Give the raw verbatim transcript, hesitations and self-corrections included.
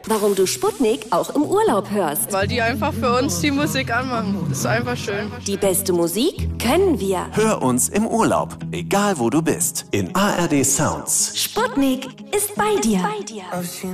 warum du Sputnik auch im Urlaub hörst. Weil die einfach für uns die Musik anmachen. Das ist einfach schön. Die beste Musik können wir. Hör uns im Urlaub, egal wo du bist. In A R D Sounds. Sputnik ist bei dir.